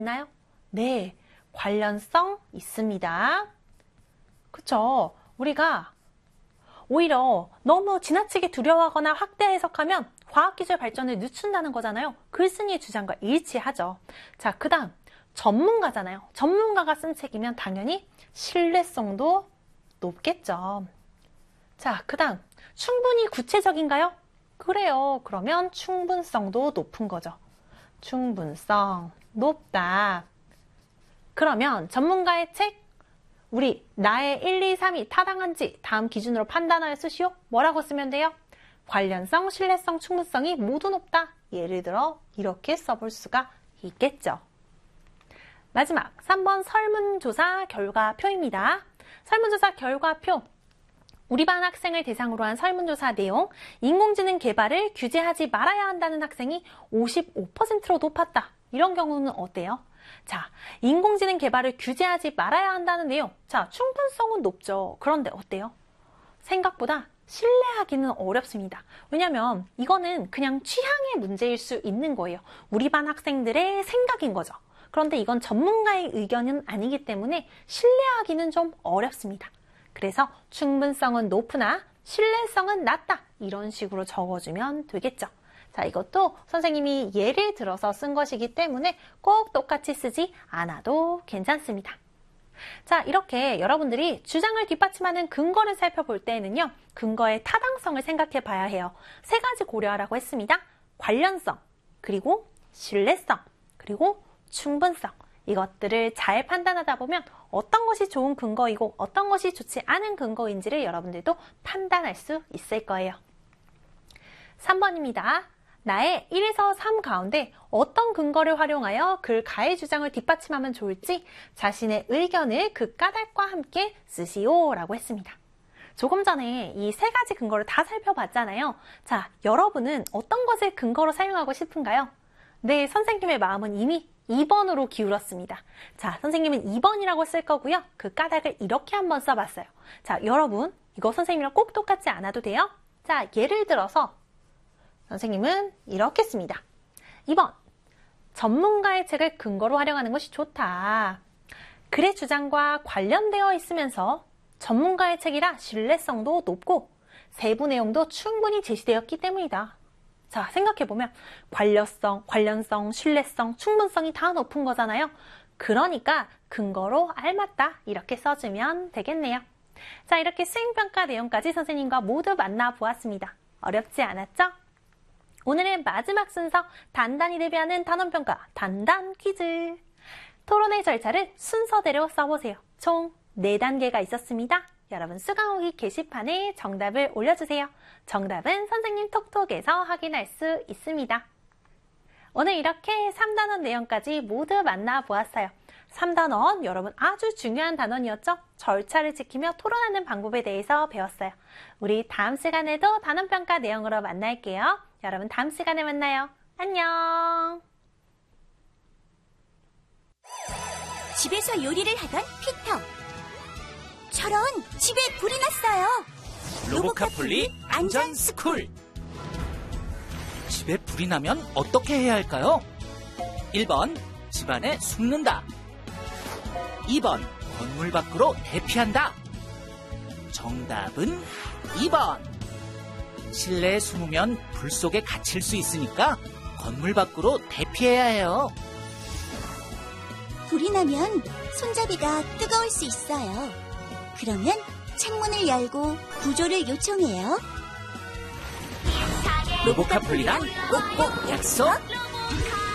있나요? 네, 관련성 있습니다. 그쵸? 우리가 오히려 너무 지나치게 두려워하거나 확대 해석하면 과학기술 발전을 늦춘다는 거잖아요. 글쓴이의 주장과 일치하죠. 자, 그 다음 전문가잖아요. 전문가가 쓴 책이면 당연히 신뢰성도 높겠죠. 자, 그 다음 충분히 구체적인가요? 그래요. 그러면 충분성도 높은 거죠. 충분성 높다. 그러면 전문가의 책 우리 나의 1, 2, 3이 타당한지 다음 기준으로 판단하여 쓰시오. 뭐라고 쓰면 돼요? 관련성, 신뢰성, 충분성이 모두 높다. 예를 들어 이렇게 써볼 수가 있겠죠. 마지막 3번 설문조사 결과표입니다. 설문조사 결과표. 우리 반 학생을 대상으로 한 설문조사 내용, 인공지능 개발을 규제하지 말아야 한다는 학생이 55%로 높았다. 이런 경우는 어때요? 자, 인공지능 개발을 규제하지 말아야 한다는 내용. 자, 충분성은 높죠. 그런데 어때요? 생각보다 신뢰하기는 어렵습니다. 왜냐면 이거는 그냥 취향의 문제일 수 있는 거예요. 우리 반 학생들의 생각인 거죠. 그런데 이건 전문가의 의견은 아니기 때문에 신뢰하기는 좀 어렵습니다. 그래서 충분성은 높으나 신뢰성은 낮다. 이런 식으로 적어주면 되겠죠. 자, 이것도 선생님이 예를 들어서 쓴 것이기 때문에 꼭 똑같이 쓰지 않아도 괜찮습니다. 자, 이렇게 여러분들이 주장을 뒷받침하는 근거를 살펴볼 때에는요, 근거의 타당성을 생각해 봐야 해요. 세 가지 고려하라고 했습니다. 관련성, 그리고 신뢰성, 그리고 충분성. 이것들을 잘 판단하다 보면 어떤 것이 좋은 근거이고 어떤 것이 좋지 않은 근거인지를 여러분들도 판단할 수 있을 거예요. 3번입니다. 나의 1에서 3 가운데 어떤 근거를 활용하여 글가의 주장을 뒷받침하면 좋을지 자신의 의견을 그 까닭과 함께 쓰시오 라고 했습니다. 조금 전에 이 세 가지 근거를 다 살펴봤잖아요. 자, 여러분은 어떤 것을 근거로 사용하고 싶은가요? 네, 선생님의 마음은 이미 2번으로 기울었습니다. 자, 선생님은 2번이라고 쓸 거고요. 그 까닭을 이렇게 한번 써봤어요. 자, 여러분 이거 선생님이랑 꼭 똑같지 않아도 돼요. 자, 예를 들어서 선생님은 이렇게 씁니다. 2번, 전문가의 책을 근거로 활용하는 것이 좋다. 글의 주장과 관련되어 있으면서 전문가의 책이라 신뢰성도 높고 세부 내용도 충분히 제시되었기 때문이다. 자, 생각해보면 관련성, 신뢰성, 충분성이 다 높은 거잖아요. 그러니까 근거로 알맞다 이렇게 써주면 되겠네요. 자, 이렇게 수행평가 내용까지 선생님과 모두 만나보았습니다. 어렵지 않았죠? 오늘의 마지막 순서 단단히 대비하는 단원평가 단단 퀴즈. 토론의 절차를 순서대로 써보세요. 총 4단계가 있었습니다. 여러분 수강후기 게시판에 정답을 올려주세요. 정답은 선생님 톡톡에서 확인할 수 있습니다. 오늘 이렇게 3단원 내용까지 모두 만나보았어요. 3단원 여러분 아주 중요한 단원이었죠? 절차를 지키며 토론하는 방법에 대해서 배웠어요. 우리 다음 시간에도 단원평가 내용으로 만날게요. 여러분 다음 시간에 만나요. 안녕. 집에서 요리를 하던 피터. 저런 집에 불이 났어요. 로보카폴리 안전스쿨. 집에 불이 나면 어떻게 해야 할까요? 1번 집안에 숨는다. 2번 건물 밖으로 대피한다. 정답은 2번. 실내에 숨으면 불 속에 갇힐 수 있으니까 건물 밖으로 대피해야 해요. 불이 나면 손잡이가 뜨거울 수 있어요. 그러면 창문을 열고 구조를 요청해요. 로보카폴리랑 꼭꼭 약속.